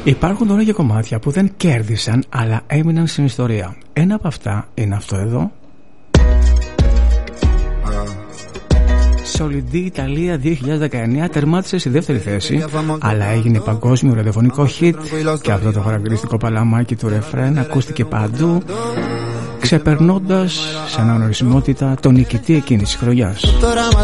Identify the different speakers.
Speaker 1: Υπάρχουν τώρα και κομμάτια που δεν κέρδισαν αλλά έμειναν στην ιστορία. Ένα από αυτά είναι αυτό εδώ. Solid D Italia 2019 τερμάτισε στη δεύτερη θέση, αλλά έγινε παγκόσμιο ραδιοφωνικό hit και αυτό το χαρακτηριστικό παλαμάκι του ρεφρέν ακούστηκε παντού, ξεπερνώντας σε αναγνωρισιμότητα τον νικητή εκείνης της χρονιάς.